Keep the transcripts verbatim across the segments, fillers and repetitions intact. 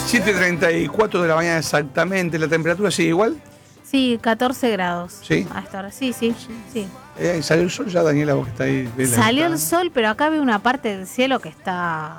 siete y treinta y cuatro de la mañana exactamente. ¿La temperatura sigue igual? Sí, catorce grados. ¿Sí? Hasta ahora, sí, sí, sí. sí. Eh, ¿Salió el sol ya, Daniela, vos que está ahí? Salió el sol, pero acá veo una parte del cielo que está...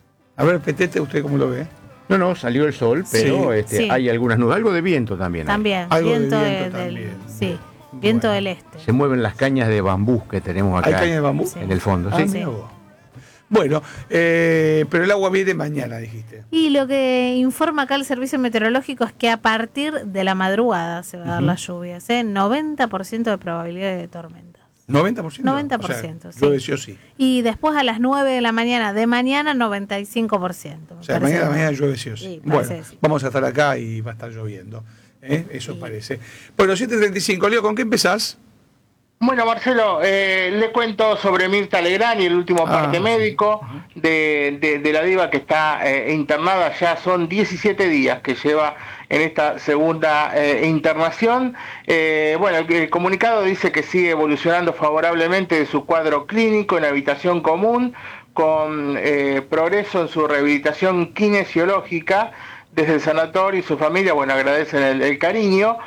A ver, Petete, ¿usted cómo lo ve? No, no, salió el sol, pero Sí. este, Sí. hay algunas nubes, algo de viento también. hay. También, Algo de viento, viento de- del, también. sí, viento Bueno. del este. Se mueven las cañas de bambú que tenemos ¿Hay acá caña de bambú? Sí. en el fondo, Ah, ¿sí? mirá vos. Bueno, eh, pero el agua viene mañana, dijiste. Y lo que informa acá el servicio meteorológico es que a partir de la madrugada se va a dar las lluvias, ¿eh? noventa por ciento de probabilidad de tormentas. ¿noventa por ciento? noventa por ciento, o sea, sí. llueve sí o sí. Y después a las nueve de la mañana, de mañana, noventa y cinco por ciento. O sea, mañana, mañana llueve sí o sí. Sí, Bueno, parece que sí. vamos a estar acá y va a estar lloviendo. ¿eh? Eso parece. Bueno, siete y treinta y cinco. Leo, ¿con qué empezás? Bueno, Marcelo, eh, le cuento sobre Mirta Legrand y el último Ah, parte sí. médico de, de, de la diva que está eh, internada. Ya son diecisiete días que lleva en esta segunda eh, internación. Eh, bueno, el, el comunicado dice que sigue evolucionando favorablemente de su cuadro clínico en habitación común, con eh, progreso en su rehabilitación kinesiológica. Desde el sanatorio y su familia, bueno, agradecen el, el cariño.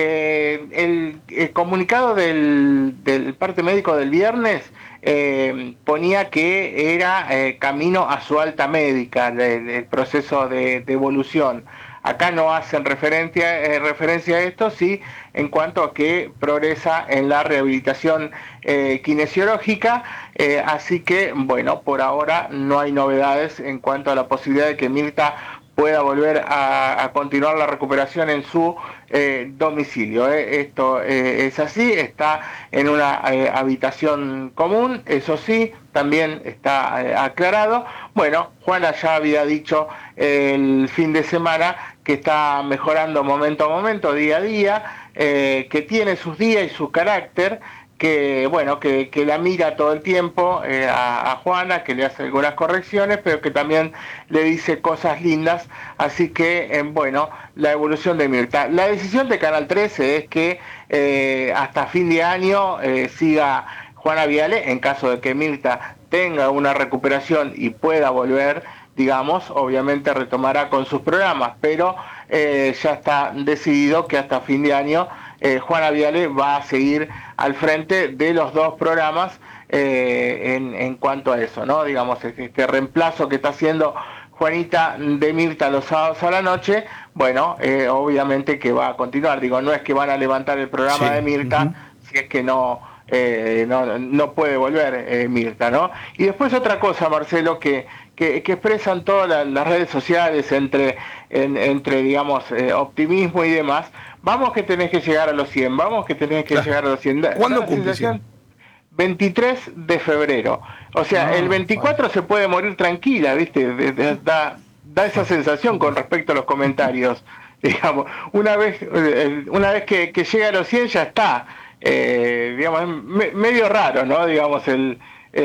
Eh, el, el comunicado del, del parte médico del viernes eh, ponía que era eh, camino a su alta médica, el, el proceso de, de evolución. Acá no hacen referencia, eh, referencia a esto, sí, en cuanto a que progresa en la rehabilitación eh, kinesiológica, eh, así que, bueno, por ahora no hay novedades en cuanto a la posibilidad de que Mirta pueda volver a, a continuar la recuperación en su eh, domicilio. ¿eh? Esto eh, es así, está en una eh, habitación común, eso sí, también está eh, aclarado. Bueno, Juana ya había dicho eh, el fin de semana que está mejorando momento a momento, día a día, eh, que tiene sus días y su carácter, que bueno, que, que la mira todo el tiempo eh, a, a Juana, que le hace algunas correcciones, pero que también le dice cosas lindas, así que eh, bueno, la evolución de Mirta. La decisión de Canal trece es que eh, hasta fin de año eh, siga Juana Viale, en caso de que Mirta tenga una recuperación y pueda volver, digamos, obviamente retomará con sus programas, pero eh, ya está decidido que hasta fin de año eh, Juana Viale va a seguir al frente de los dos programas eh, en, en cuanto a eso, ¿no? Digamos, este reemplazo que está haciendo Juanita de Mirta los sábados a la noche, bueno, eh, obviamente que va a continuar. Digo, no es que van a levantar el programa Sí. de Mirta, uh-huh. si es que no, eh, no, no puede volver eh, Mirta, ¿no? Y después otra cosa, Marcelo, que, que, que expresan todas las, las redes sociales entre, en, entre digamos, eh, optimismo y demás. Vamos que tenés que llegar a los cien, vamos que tenés que claro. llegar a los cien. ¿Cuándo cumple cien? veintitrés de febrero. O sea, ah, el veinticuatro vale. Se puede morir tranquila, ¿viste? Da, da esa sensación con respecto a los comentarios. Digamos, una vez una vez que, que llega a los cien ya está. Eh, digamos, me, medio raro, ¿no? Digamos, el...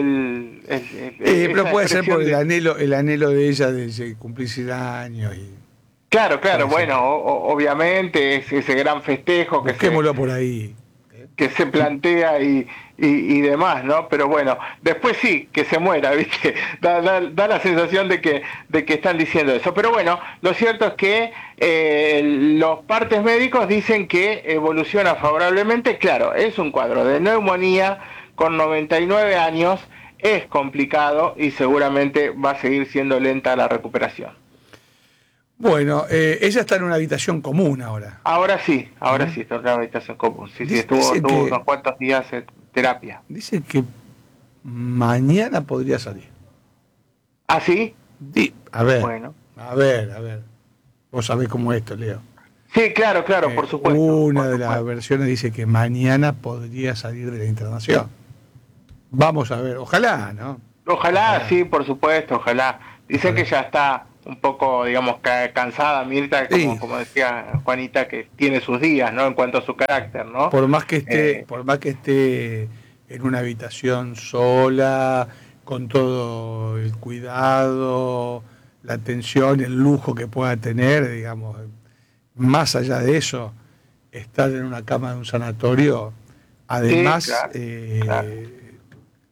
el, el, el eh, pero puede ser por el anhelo, el anhelo de ella de cumplir cien años y... Claro, claro, bueno, o, obviamente es ese gran festejo que Busquémoslo se, por ahí. que se plantea y, y, y demás, ¿no? Pero bueno, después sí, que se muera, ¿viste? Da, da, da la sensación de que, de que están diciendo eso. Pero bueno, lo cierto es que eh, los partes médicos dicen que evoluciona favorablemente. Claro, es un cuadro de neumonía con noventa y nueve años, es complicado y seguramente va a seguir siendo lenta la recuperación. Bueno, eh, ella está en una habitación común ahora. Ahora sí, ahora ¿Mm? sí está en una habitación común. Sí, sí, estuvo, estuvo que, unos cuantos días en terapia. Dice que mañana podría salir. ¿Ah, sí? Sí, a ver. Bueno. A ver, a ver. Vos sabés cómo es esto, Leo. Sí, claro, claro, eh, por supuesto. Una por de supuesto. las versiones dice que mañana podría salir de la internación. Vamos a ver, ojalá, ¿no? Ojalá, ojalá. Sí, por supuesto, ojalá. Dicen ojalá. Que ya está un poco, digamos, cansada Mirta, como, sí. como decía Juanita, que tiene sus días, ¿no? En cuanto a su carácter, ¿no? Por más que esté, eh, por más que esté en una habitación sola, con todo el cuidado, la atención, el lujo que pueda tener, digamos, más allá de eso, estar en una cama de un sanatorio, además, sí, claro, eh, claro.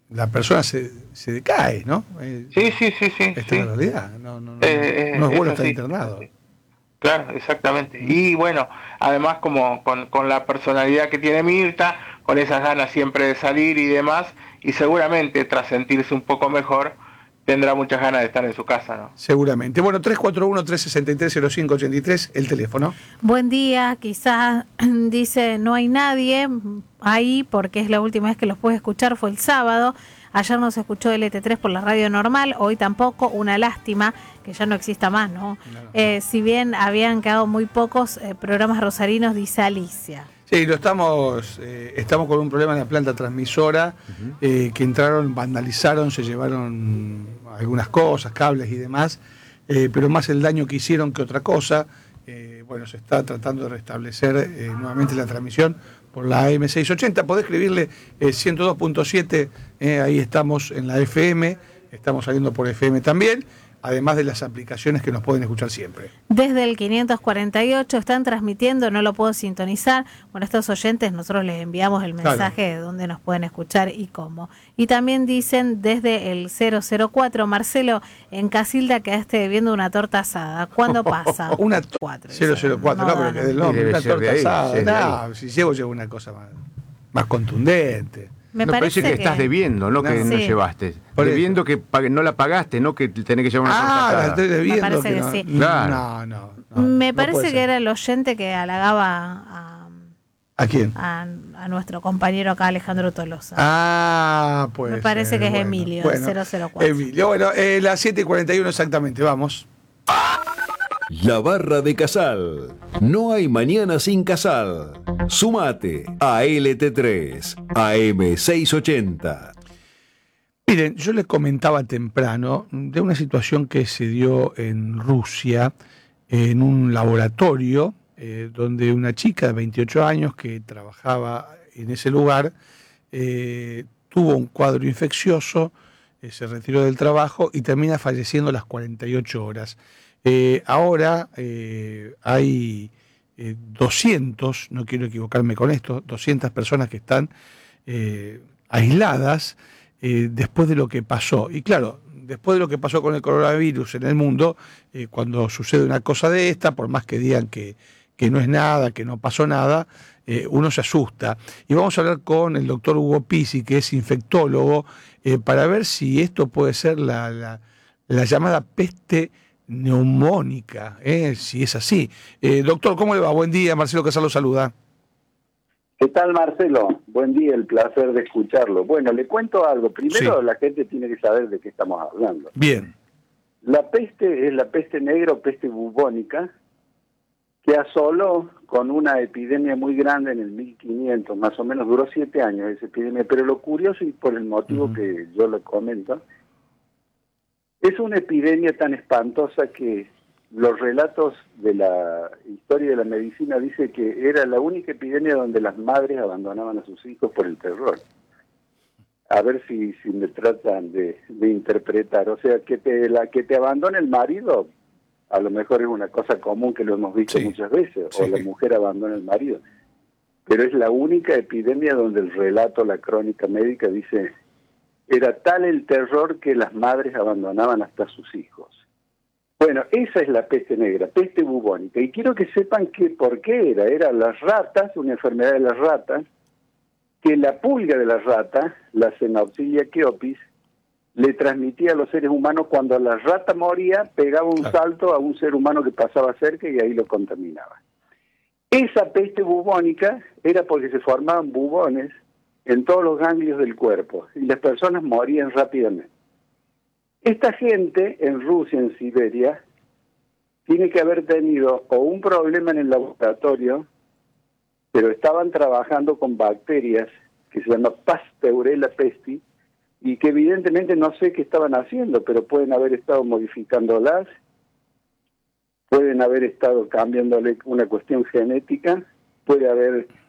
la persona se, se decae, ¿no? Eh, Sí, sí, sí, sí. Esta sí. es la realidad, no, no, no, Eh, no es bueno eso estar sí. internado. Claro, exactamente. Y bueno, además como con, con la personalidad que tiene Mirta, con esas ganas siempre de salir y demás, y seguramente tras sentirse un poco mejor, tendrá muchas ganas de estar en su casa, ¿no? Seguramente. Bueno, tres cuatro uno, tres seis tres, cero cinco ocho tres, el teléfono. Buen día, quizás dice no hay nadie ahí porque es la última vez que los pude escuchar, fue el sábado. Ayer no se escuchó L T tres por la radio normal, hoy tampoco, una lástima que ya no exista más, ¿no? no. Eh, si bien habían quedado muy pocos eh, programas rosarinos, dice Alicia. Sí, lo estamos, eh, estamos con un problema en la planta transmisora, uh-huh. eh, que entraron, vandalizaron, se llevaron algunas cosas, cables y demás, eh, pero más el daño que hicieron que otra cosa. Eh, bueno, se está tratando de restablecer eh, nuevamente la transmisión por la A M seiscientos ochenta. Podés escribirle eh, ciento dos punto siete, eh, ahí estamos en la F M, estamos saliendo por F M también, además de las aplicaciones que nos pueden escuchar siempre. Desde el quinientos cuarenta y ocho están transmitiendo, no lo puedo sintonizar. Bueno, a estos oyentes nosotros les enviamos el mensaje claro. de dónde nos pueden escuchar y cómo. Y también dicen desde el cero cero cuatro, Marcelo, en Casilda quedaste debiendo una torta asada. ¿Cuándo pasa? Una to- cuatro, cero cero cuatro, no, no, pero que del nombre, una torta ahí, asada. No, si llevo, llevo una cosa más, más contundente. Me no, parece, parece que, que estás debiendo, no, no que sí. no llevaste. Por debiendo eso. que no la pagaste, no que tenés que llevar una ah, torta. Ah, la estoy debiendo. Me parece que, que no, sí. Claro. No, no, no. Me no parece que era el oyente que halagaba a... ¿A quién? A, a nuestro compañero acá, Alejandro Tolosa. Ah, pues. Me parece ser, que es bueno, Emilio, bueno, cero cero cuatro. Emilio, bueno, eh, las siete y cuarenta y uno exactamente, vamos. La Barra de Casal. No hay mañana sin Casal. Sumate a L T tres, A M seiscientos ochenta. Miren, yo les comentaba temprano de una situación que se dio en Rusia, en un laboratorio, eh, donde una chica de veintiocho años que trabajaba en ese lugar eh, tuvo un cuadro infeccioso, eh, se retiró del trabajo y termina falleciendo a las cuarenta y ocho horas. Eh, ahora eh, hay eh, doscientos, no quiero equivocarme con esto, doscientas personas que están eh, aisladas eh, después de lo que pasó. Y claro, después de lo que pasó con el coronavirus en el mundo, eh, cuando sucede una cosa de esta, por más que digan que, que no es nada, que no pasó nada, eh, uno se asusta. Y vamos a hablar con el doctor Hugo Pizzi, que es infectólogo, eh, para ver si esto puede ser la, la, la llamada peste neumónica, ¿eh? Si es así. Eh, doctor, ¿cómo le va? Buen día, Marcelo Casal lo saluda. ¿Qué tal, Marcelo? Buen día, el placer de escucharlo. Bueno, le cuento algo. Primero, sí. La gente tiene que saber de qué estamos hablando. Bien. La peste es la peste negra o peste bubónica, que asoló con una epidemia muy grande en el mil quinientos, más o menos duró siete años esa epidemia, pero lo curioso, y por el motivo uh-huh. que yo lo comento, es una epidemia tan espantosa que los relatos de la historia de la medicina dicen que era la única epidemia donde las madres abandonaban a sus hijos por el terror. A ver si, si me tratan de, de interpretar. O sea, que te, la que te abandone el marido, a lo mejor es una cosa común que lo hemos visto sí. muchas veces, sí. o la mujer abandona al marido. Pero es la única epidemia donde el relato, la crónica médica dice... Era tal el terror que las madres abandonaban hasta sus hijos. Bueno, esa es la peste negra, peste bubónica. Y quiero que sepan que por qué era. Era las ratas, una enfermedad de las ratas, que la pulga de la rata, la Xenopsilia chaeopis, le transmitía a los seres humanos cuando la rata moría, pegaba un claro. salto a un ser humano que pasaba cerca y ahí lo contaminaba. Esa peste bubónica era porque se formaban bubones en todos los ganglios del cuerpo, y las personas morían rápidamente. Esta gente en Rusia, en Siberia, tiene que haber tenido o un problema en el laboratorio, pero estaban trabajando con bacterias que se llama Pasteurella pesti, y que evidentemente no sé qué estaban haciendo, pero pueden haber estado modificándolas, pueden haber estado cambiándole una cuestión genética, puede haber